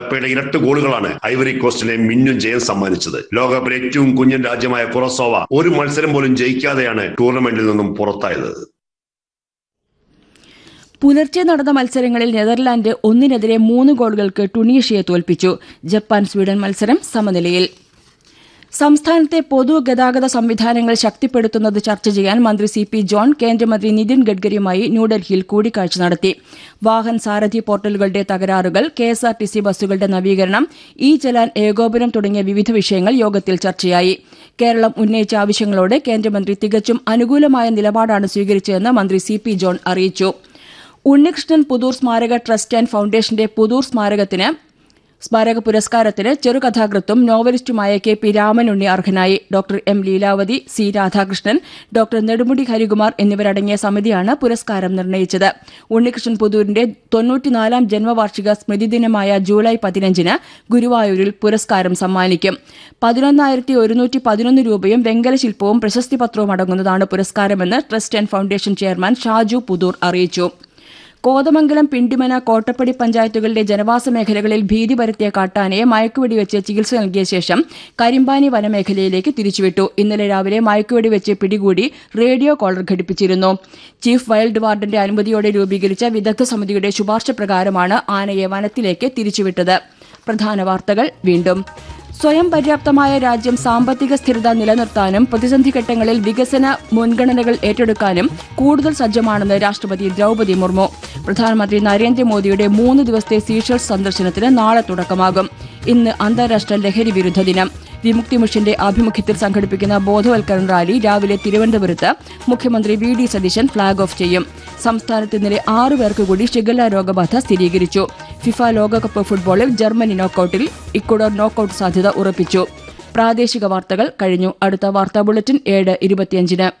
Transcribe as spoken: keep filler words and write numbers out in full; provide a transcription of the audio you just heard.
ഇരട്ട ഗോളുകളാണ് ഐവറി കോസ്റ്റിനെ മിന്നും ജയം സമ്മാനിച്ചത്. ലോകകപ്പിലെ ഏറ്റവും കുഞ്ഞൻ രാജ്യമായ കുറസോവ ഒരു മത്സരം പോലും ജയിക്കാതെയാണ് ടൂർണമെന്റിൽ നിന്നും പുറത്തായത്. പുലർച്ചെ നടന്ന മത്സരങ്ങളിൽ നെതർലാൻഡ് ഒന്നിനെതിരെ മൂന്ന് ഗോളുകൾക്ക് ടുണീഷ്യയെ തോൽപ്പിച്ചു. ജപ്പാൻ സ്വീഡൻ മത്സരം സമനിലയിൽ. സംസ്ഥാനത്തെ പൊതുഗതാഗത സംവിധാനങ്ങൾ ശക്തിപ്പെടുത്തുന്നത് ചർച്ച ചെയ്യാൻ മന്ത്രി സി പി ജോൺ കേന്ദ്രമന്ത്രി നിതിൻ ഗഡ്കരിയുമായി ന്യൂഡൽഹിയിൽ കൂടിക്കാഴ്ച നടത്തി. വാഹൻ സാരഥി പോർട്ടലുകളുടെ തകരാറുകൾ, K S R T C ബസ്സുകളുടെ നവീകരണം, ഇ ചലാൻ ഏകോപനം തുടങ്ങിയ വിവിധ വിഷയങ്ങൾ യോഗത്തിൽ ചർച്ചയായി. കേരളം ഉന്നയിച്ച ആവശ്യങ്ങളോട് കേന്ദ്രമന്ത്രി തികച്ചും അനുകൂലമായ നിലപാടാണ് സ്വീകരിച്ചതെന്ന് മന്ത്രി സി പി ജോൺ അറിയിച്ചു. ഉണ്ണികൃഷ്ണൻ പുതൂർ സ്മാരക ട്രസ്റ്റ് ആൻഡ് ഫൌണ്ടേഷന്റെ പുതൂർ സ്മാരകത്തിന് സ്മാരക പുരസ്കാരത്തിന് ചെറുകഥാകൃത്തും നോവലിസ്റ്റുമായ കെ പി രാമനുണ്ണി അർഹനായി. Doctor M Leelavathi, C Radhakrishnan, doctor Nedumudi Harikumar എന്നിവരടങ്ങിയ സമിതിയാണ് പുരസ്കാരം നിർണയിച്ചത്. ഉണ്ണികൃഷ്ണൻ പുതൂരിന്റെ തൊണ്ണൂറ്റിനാലാം ജന്മവാർഷിക സ്മൃതിദിനമായ ജൂലൈ പതിനഞ്ചിന് ഗുരുവായൂരിൽ പുരസ്കാരം സമ്മാനിക്കും. പതിനൊന്നായിരത്തി ഒരുന്നൂറ്റി പതിനൊന്ന് രൂപയും വെങ്കല ശില്പവും പ്രശസ്തി പത്രവും അടങ്ങുന്നതാണ് പുരസ്കാരമെന്ന് trust and foundation chairman Shaju Puthur അറിയിച്ചു. കോതമംഗലം, പിണ്ടിമന, കോട്ടപ്പടി പഞ്ചായത്തുകളിലെ ജനവാസ മേഖലകളിൽ ഭീതി പരത്തിയ കാട്ടാനയെ മയക്കുവെടിവെച്ച് ചികിത്സ നൽകിയ ശേഷം കരിമ്പാനി വനമേഖലയിലേക്ക് തിരിച്ചുവിട്ടു. ഇന്നലെ രാവിലെ മയക്കുവെടിവെച്ച് പിടികൂടി റേഡിയോ കോളർ ഘടിപ്പിച്ചിരുന്നു. ചീഫ് വൈൽഡ് വാർഡന്റെ അനുമതിയോടെ രൂപീകരിച്ച വിദഗ്ധ സമിതിയുടെ ശുപാർശ പ്രകാരമാണ് ആനയെ വനത്തിലേക്ക് തിരിച്ചുവിട്ടത്. പ്രധാന വാർത്തകൾ വീണ്ടും. സ്വയം പര്യാപ്തമായ രാജ്യം സാമ്പത്തിക സ്ഥിരത നിലനിർത്താനും പ്രതിസന്ധി ഘട്ടങ്ങളിൽ വികസന മുൻഗണനകൾ ഏറ്റെടുക്കാനും കൂടുതൽ സജ്ജമാണെന്ന് രാഷ്ട്രപതി ദ്രൌപദി മുർമു. പ്രധാനമന്ത്രി നരേന്ദ്രമോദിയുടെ മൂന്ന് ദിവസത്തെ സീഷെൽസ് സന്ദർശനത്തിന് നാളെ തുടക്കമാകും. ഇന്ന് അന്താരാഷ്ട്ര ലഹരി വിരുദ്ധ ദിനം. വിമുക്തി മിഷന്റെ ആഭിമുഖ്യത്തിൽ സംഘടിപ്പിക്കുന്ന ബോധവൽക്കരണ റാലി രാവിലെ തിരുവനന്തപുരത്ത് മുഖ്യമന്ത്രി V D Satheesan flag off ചെയ്യും. സംസ്ഥാനത്ത് ഇന്നലെ ആറു പേർക്ക് കൂടി ഷിഗല്ല രോഗബാധ സ്ഥിരീകരിച്ചു. ഫിഫ ലോകകപ്പ് ഫുട്ബോളിൽ ജർമ്മനി നോക്കൌട്ടിൽ, ഇക്വഡോർ നോക്കൌട്ട് സാധ്യത ഉറപ്പിച്ചു. പ്രാദേശിക വാർത്തകൾ കഴിഞ്ഞു. അടുത്ത വാർത്താ ബുള്ളറ്റിൻ ഏഴ് ഇരുപത്തിയഞ്ചിന്.